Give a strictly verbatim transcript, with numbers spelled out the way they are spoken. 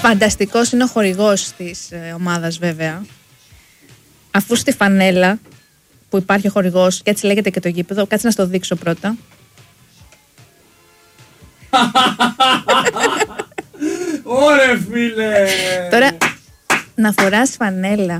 Φανταστικός είναι ο χορηγός της ε, ομάδας βέβαια. Αφού στη φανέλα που υπάρχει ο χορηγός, και έτσι λέγεται και το γήπεδο, κάτσε να στο δείξω πρώτα. Ωρε φίλε! Τώρα, να φοράς φανέλα